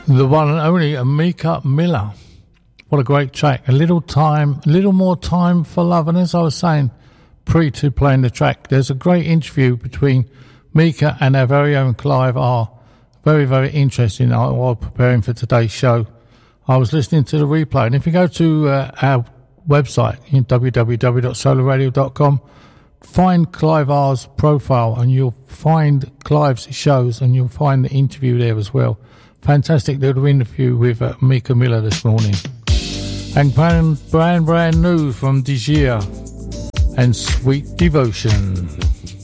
The one and only Mika Miller. What a great track. A little more time for love. And as I was saying, pre to playing the track, there's a great interview between Mika and our very own Clive R. Very, very interesting while preparing for today's show. I was listening to the replay. And if you go to our website, www.solarradio.com, find Clive R's profile and you'll find Clive's shows and you'll find the interview there as well. Fantastic little interview with Mika Miller this morning. And brand new from Desir and Sweet Devotion.